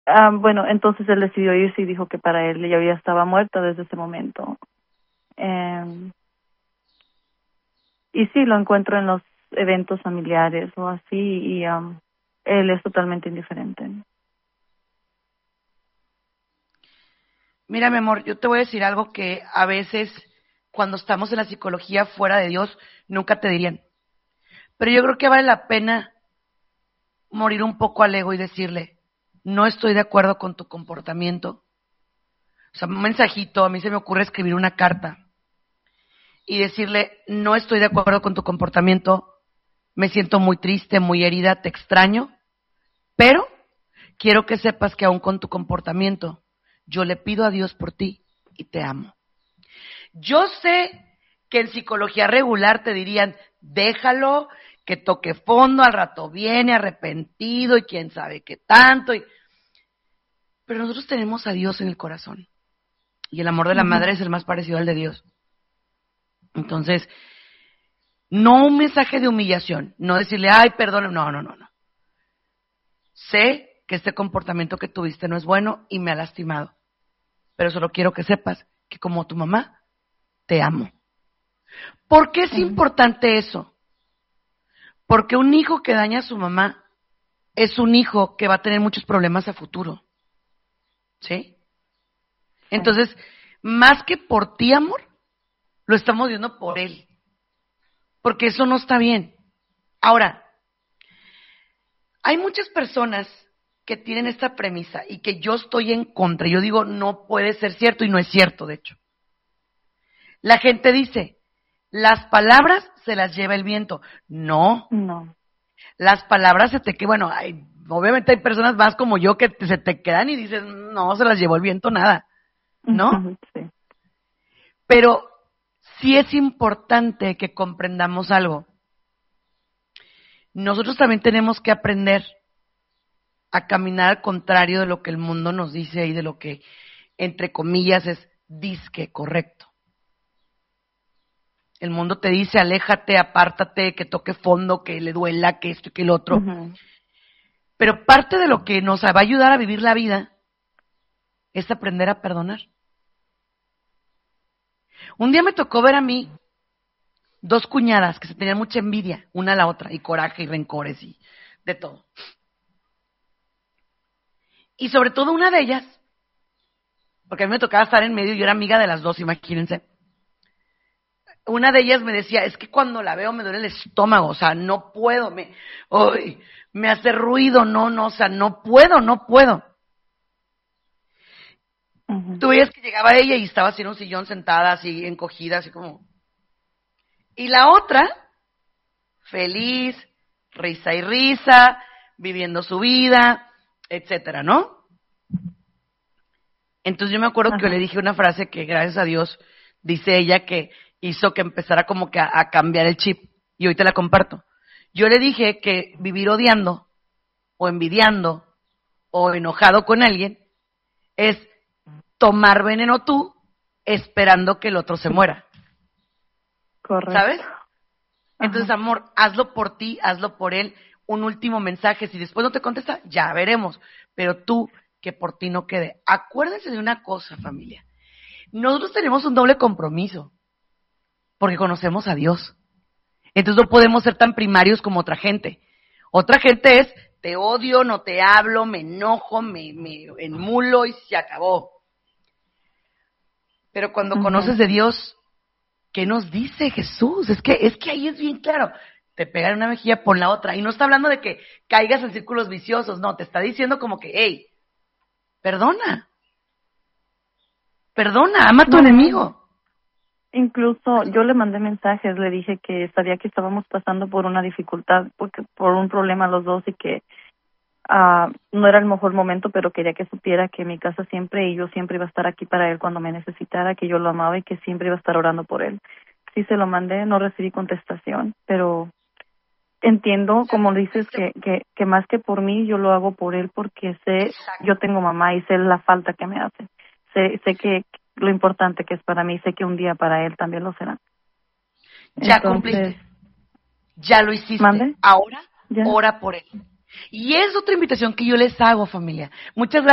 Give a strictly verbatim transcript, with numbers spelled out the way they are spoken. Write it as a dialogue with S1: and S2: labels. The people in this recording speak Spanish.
S1: Ah, bueno, entonces él decidió irse y dijo que para él ella ya estaba muerta desde ese momento. Eh, y sí, lo encuentro en los eventos familiares o así y um, él es totalmente indiferente.
S2: Mira, mi amor, yo te voy a decir algo que a veces cuando estamos en la psicología fuera de Dios nunca te dirían. Pero yo creo que vale la pena morir un poco al ego y decirle, no estoy de acuerdo con tu comportamiento. O sea, un mensajito, a mí se me ocurre escribir una carta y decirle, no estoy de acuerdo con tu comportamiento, me siento muy triste, muy herida, te extraño, pero quiero que sepas que aún con tu comportamiento, yo le pido a Dios por ti y te amo. Yo sé que en psicología regular te dirían, déjalo, que toque fondo, al rato viene arrepentido y quién sabe qué tanto. Y... Pero nosotros tenemos a Dios en el corazón. Y el amor de la
S1: Uh-huh.
S2: madre es el más parecido al de Dios. Entonces, no un mensaje de humillación, no decirle, ay, perdón, no, no, no, no. Sé que este comportamiento que tuviste no es bueno y me ha lastimado, pero solo quiero que sepas que como tu mamá, te amo. ¿Por qué es
S1: Uh-huh.
S2: importante eso? Porque un hijo que daña a su mamá es un hijo que va a tener muchos problemas a futuro, ¿sí?
S1: Sí.
S2: Entonces, más que por ti, amor, lo estamos viendo por él, porque eso no está bien. Ahora, hay muchas personas que tienen esta premisa y que yo estoy en contra. Yo digo, no puede ser cierto y no es cierto, de hecho. La gente dice, las palabras se las lleva el viento. No,
S1: No.
S2: las palabras se te quedan, bueno, hay, obviamente hay personas más como yo que te, se te quedan y dices, no, se las llevó el viento nada, ¿no?
S1: Sí.
S2: Pero sí es importante que comprendamos algo. Nosotros también tenemos que aprender a caminar al contrario de lo que el mundo nos dice y de lo que, entre comillas, es disque correcto. El mundo te dice, aléjate, apártate, que toque fondo, que le duela, que esto y que el otro.
S1: Uh-huh.
S2: Pero parte de lo que nos va a ayudar a vivir la vida es aprender a perdonar. Un día me tocó ver a mí dos cuñadas que se tenían mucha envidia, una a la otra, y coraje y rencores y de todo. Y sobre todo una de ellas, porque a mí me tocaba estar en medio y yo era amiga de las dos, imagínense. Una de ellas me decía, es que cuando la veo me duele el estómago, o sea, no puedo, me, uy, me hace ruido, no, no, o sea, no puedo, no puedo.
S1: Uh-huh.
S2: Tú veías que llegaba ella y estaba así en un sillón sentada, así encogida, así como... Y la otra, feliz, risa y risa, viviendo su vida, etcétera, ¿no? Entonces yo me acuerdo que yo le
S1: Ajá.
S2: dije una frase que gracias a Dios, dice ella, que hizo que empezara como que a, a cambiar el chip, y hoy te la comparto. Yo le dije que vivir odiando, o envidiando, o enojado con alguien, es tomar veneno tú, esperando que el otro se muera, ¿sabes?
S1: Correcto.
S2: Entonces,
S1: Ajá.
S2: amor, hazlo por ti, hazlo por él, un último mensaje, si después no te contesta, ya veremos, pero tú, que por ti no quede. Acuérdense de una cosa, familia, nosotros tenemos un doble compromiso, porque conocemos a Dios, entonces no podemos ser tan primarios como otra gente. Otra gente es, te odio, no te hablo, me enojo, me, me enmulo y se acabó. Pero cuando
S1: Uh-huh.
S2: conoces de Dios, ¿qué nos dice Jesús? Es que, es que ahí es bien claro. Te pegan una mejilla, pon la otra. Y no está hablando de que caigas en círculos viciosos, no, te está diciendo como que, hey, perdona, perdona, ama a tu
S1: No, no.
S2: enemigo.
S1: Incluso yo le mandé mensajes, le dije que sabía que estábamos pasando por una dificultad, porque por un problema los dos y que ah no era el mejor momento, pero quería que supiera que mi casa siempre y yo siempre iba a estar aquí para él cuando me necesitara, que yo lo amaba y que siempre iba a estar orando por él. Sí se lo mandé, no recibí contestación, pero entiendo, como dices, que, que, que más que por mí, yo lo hago por él porque sé, yo tengo mamá y sé la falta que me hace. Sé, sé que lo importante que es para mí, sé que un día para él también lo será.
S2: Ya
S1: Entonces,
S2: cumpliste, ya lo hiciste.
S1: ¿mande?
S2: Ahora,
S1: ¿Ya?
S2: ora por él. Y es otra invitación que yo les hago, familia. Muchas gracias.